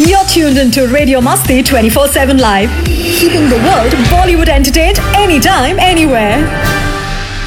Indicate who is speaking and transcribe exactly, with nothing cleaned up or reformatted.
Speaker 1: You're tuned into Radio Masti twenty-four seven Live, keeping the world Bollywood entertained anytime, anywhere.